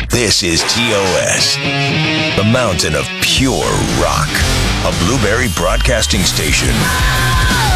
This is TOS, the mountain of pure rock, a Blueberry Broadcasting Station.